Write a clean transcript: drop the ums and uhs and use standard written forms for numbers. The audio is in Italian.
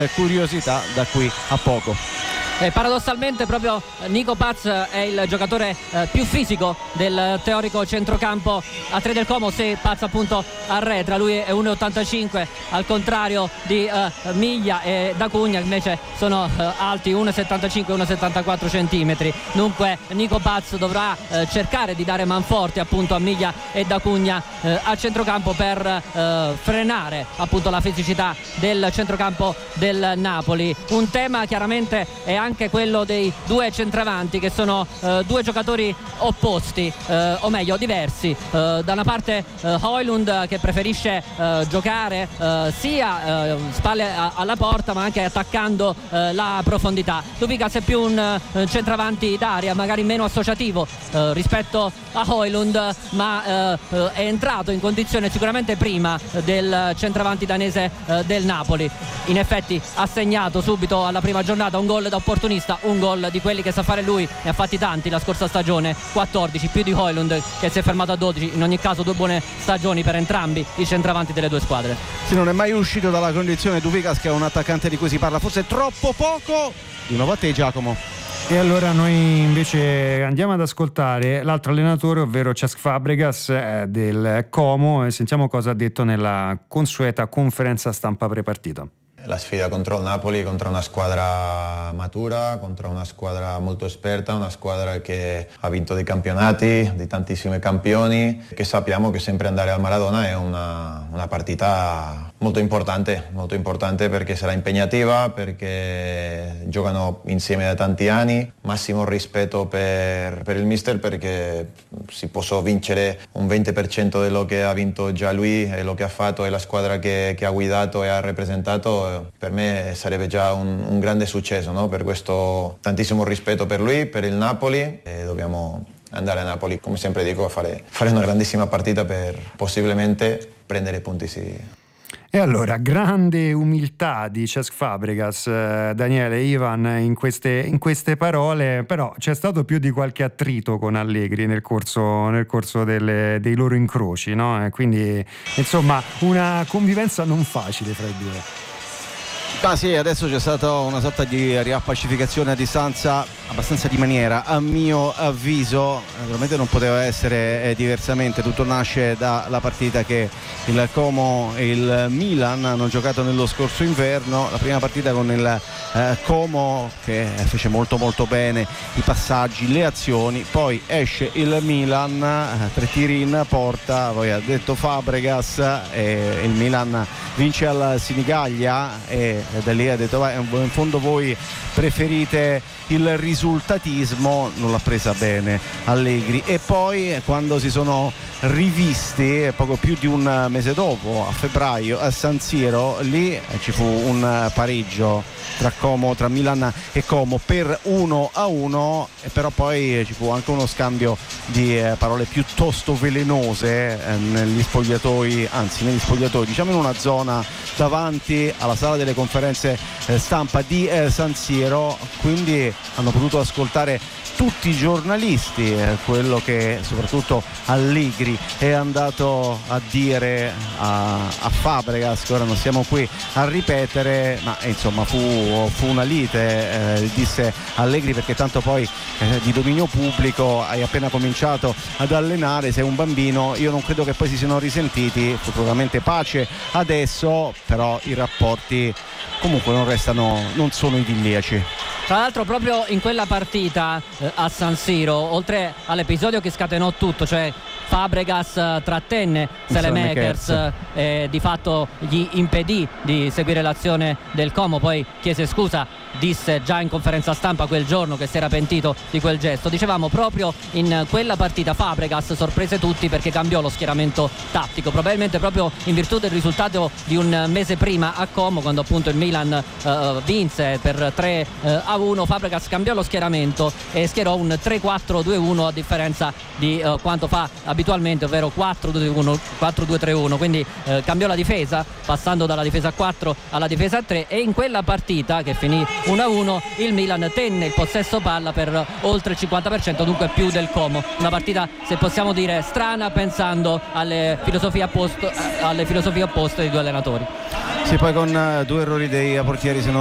curiosità da qui a poco. Paradossalmente proprio Nico Paz è il giocatore più fisico del teorico centrocampo a 3 del Como, se Paz appunto arretra, lui è 1,85 al contrario di Miglia e D'Acunha, invece sono alti 1,75 1,74 centimetri. Dunque Nico Paz dovrà cercare di dare manforte appunto a Miglia e D'Acunha a centrocampo per frenare appunto la fisicità del centrocampo del Napoli. Un tema chiaramente è anche quello dei due centravanti, che sono due giocatori opposti, o meglio diversi. Da una parte Højlund, che preferisce giocare sia spalle alla porta ma anche attaccando la profondità. Duvikas è più un centravanti d'area, magari meno associativo rispetto a Højlund, ma è entrato in condizione sicuramente prima del centravanti danese del Napoli. In effetti ha segnato subito alla prima giornata un gol da opportunista, un gol di quelli che sa fare lui, ne ha fatti tanti la scorsa stagione, 14, più di Højlund che si è fermato a 12. In ogni caso due buone stagioni per entrambi i centravanti delle due squadre. Sì, non è mai uscito dalla condizione Duvikas, che è un attaccante di cui si parla forse troppo poco. Di nuovo a te, Giacomo. E allora noi invece andiamo ad ascoltare l'altro allenatore, ovvero Cesc Fabregas del Como, e sentiamo cosa ha detto nella consueta conferenza stampa prepartita. La sfida contro il Napoli, contro una squadra matura, contro una squadra molto esperta, una squadra che ha vinto dei campionati, di tantissimi campioni, che sappiamo che sempre andare al Maradona è una partita molto importante perché sarà impegnativa, perché giocano insieme da tanti anni. Massimo rispetto per il mister, perché si può vincere un 20% di quello che ha vinto già lui e lo che ha fatto e la squadra che ha guidato e ha rappresentato. Per me sarebbe già un grande successo, no? Per questo tantissimo rispetto per lui, per il Napoli, e dobbiamo andare a Napoli, come sempre dico, a fare una grandissima partita per possibilmente prendere punti. Sì. E allora, grande umiltà di Cesc Fabregas, Daniele, Ivan, in queste parole, però c'è stato più di qualche attrito con Allegri nel corso dei loro incroci, no? Quindi, insomma, una convivenza non facile fra i due. Ah sì, adesso c'è stata una sorta di riappacificazione a distanza abbastanza di maniera, a mio avviso. Naturalmente non poteva essere diversamente. Tutto nasce dalla partita che il Como e il Milan hanno giocato nello scorso inverno, la prima partita con il Como che fece molto molto bene i passaggi, le azioni, poi esce il Milan, 3 tiri in porta, poi ha detto Fabregas e il Milan vince al Sinigaglia, e da lì ha detto in fondo voi preferite il risultatismo. Non l'ha presa bene Allegri, e poi quando si sono rivisti poco più di un mese dopo, a febbraio, a San Siro, lì ci fu un pareggio tra Milan e Como per 1-1, e però poi ci fu anche uno scambio di parole piuttosto velenose negli spogliatoi, diciamo in una zona davanti alla sala delle conferenze stampa di San Siro. Quindi hanno potuto ascoltare tutti i giornalisti quello che soprattutto Allegri è andato a dire a Fabregas, che ora non siamo qui a ripetere, ma insomma fu una lite, disse Allegri, perché tanto poi di dominio pubblico hai appena cominciato ad allenare, sei un bambino. Io non credo che poi si siano risentiti, fortunatamente pace adesso, però i rapporti comunque non sono idilliaci. Tra l'altro proprio in quella partita a San Siro, oltre all'episodio che scatenò tutto, cioè Fabregas trattenne Saelemaekers e di fatto gli impedì di seguire l'azione del Como, poi chiese scusa, disse già in conferenza stampa quel giorno che si era pentito di quel gesto. Dicevamo, proprio in quella partita Fabregas sorprese tutti perché cambiò lo schieramento tattico, probabilmente proprio in virtù del risultato di un mese prima a Como, quando appunto il Milan vinse per 3-1. Fabregas cambiò lo schieramento e schierò un 3-4-2-1, a differenza di quanto fa abitualmente abitualmente, ovvero 4-2-3-1, quindi cambiò la difesa passando dalla difesa a 4 alla difesa a 3, e in quella partita che finì 1-1 il Milan tenne il possesso palla per oltre il 50%, dunque più del Como. Una partita, se possiamo dire, strana pensando alle filosofie opposte dei due allenatori. Sì, poi con 2 errori dei portieri, se non